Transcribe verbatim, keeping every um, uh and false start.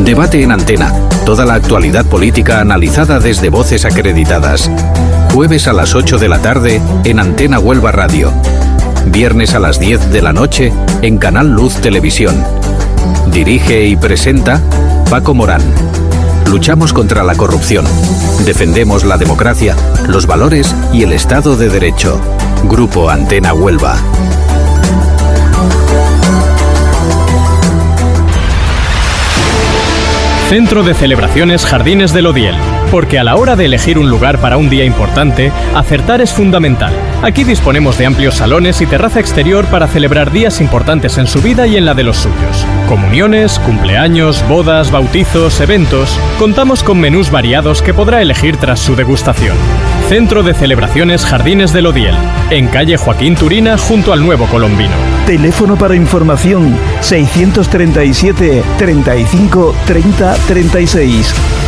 Debate en Antena. Toda la actualidad política analizada desde voces acreditadas. Jueves a las ocho de la tarde en Antena Huelva Radio. Viernes a las diez de la noche en Canal Luz Televisión. Dirige y presenta Paco Morán. Luchamos contra la corrupción. Defendemos la democracia, los valores y el Estado de Derecho. Grupo Antena Huelva. Centro de Celebraciones Jardines del Odiel. Porque a la hora de elegir un lugar para un día importante, acertar es fundamental. Aquí disponemos de amplios salones y terraza exterior para celebrar días importantes en su vida y en la de los suyos. Comuniones, cumpleaños, bodas, bautizos, eventos. Contamos con menús variados que podrá elegir tras su degustación. Centro de Celebraciones Jardines del Odiel. En calle Joaquín Turina, junto al Nuevo Colombino. Teléfono para información seiscientos treinta y siete, treinta y cinco, treinta, treinta y seis.